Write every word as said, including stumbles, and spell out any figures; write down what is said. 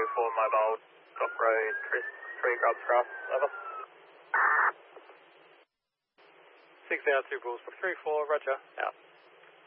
oh four mobile, Dock Road, three grubs cross, over. six hour two balls for three four, roger, out.